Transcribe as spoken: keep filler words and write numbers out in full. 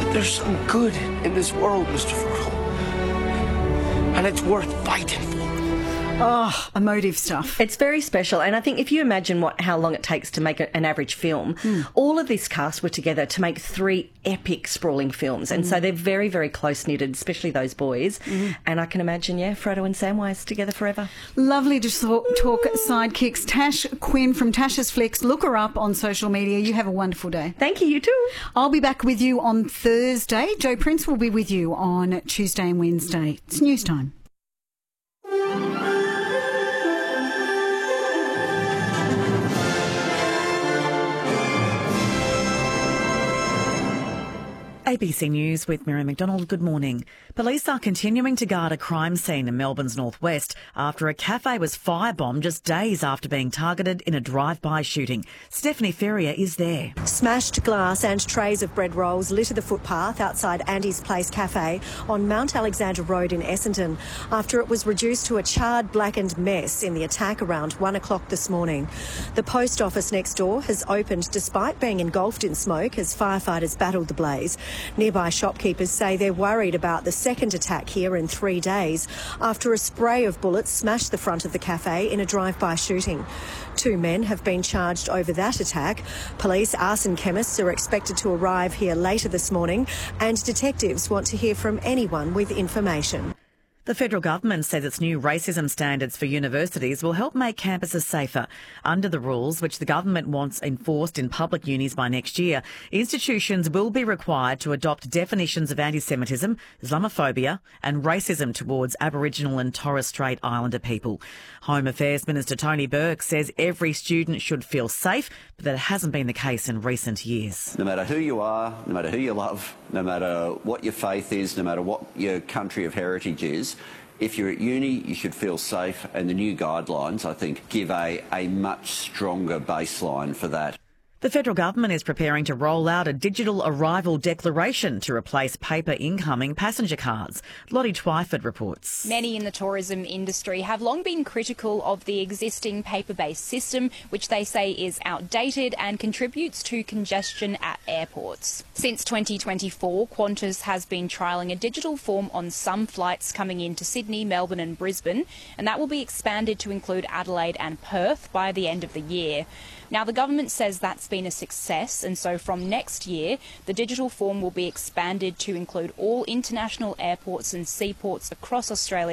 There's some good in this world, Mister Fergal. And it's worth fighting for. Oh, emotive stuff. It's very special, and I think if you imagine what how long it takes to make a, an average film, mm. all of this cast were together to make three epic sprawling films, and mm. so they're very, very close-knitted, especially those boys, mm. and I can imagine, yeah, Frodo and Samwise together forever. Lovely to talk, talk sidekicks. Tash Quinn from Tash's Flicks, look her up on social media. You have a wonderful day. Thank you, you too. I'll be back with you on Thursday. Joe Prince will be with you on Tuesday and Wednesday. It's news time. A B C News with Miriam McDonald. Good morning. Police are continuing to guard a crime scene in Melbourne's northwest after a cafe was firebombed just days after being targeted in a drive-by shooting. Stephanie Ferrier is there. Smashed glass and trays of bread rolls litter the footpath outside Andy's Place Cafe on Mount Alexander Road in Essendon after it was reduced to a charred, blackened mess in the attack around one o'clock this morning. The post office next door has opened despite being engulfed in smoke as firefighters battled the blaze. Nearby shopkeepers say they're worried about the second attack here in three days after a spray of bullets smashed the front of the cafe in a drive-by shooting. Two men have been charged over that attack. Police arson chemists are expected to arrive here later this morning, and detectives want to hear from anyone with information. The federal government says its new racism standards for universities will help make campuses safer. Under the rules, which the government wants enforced in public unis by next year, institutions will be required to adopt definitions of anti-Semitism, Islamophobia and racism towards Aboriginal and Torres Strait Islander people. Home Affairs Minister Tony Burke says every student should feel safe, but that hasn't been the case in recent years. No matter who you are, no matter who you love, no matter what your faith is, no matter what your country of heritage is, if you're at uni, you should feel safe, and the new guidelines, I think, give a, a much stronger baseline for that. The federal government is preparing to roll out a digital arrival declaration to replace paper incoming passenger cards. Lottie Twyford reports. Many in the tourism industry have long been critical of the existing paper-based system, which they say is outdated and contributes to congestion at airports. Since twenty twenty-four, Qantas has been trialling a digital form on some flights coming into Sydney, Melbourne and Brisbane, and that will be expanded to include Adelaide and Perth by the end of the year. Now, the government says that's been a success, and so from next year, the digital form will be expanded to include all international airports and seaports across Australia.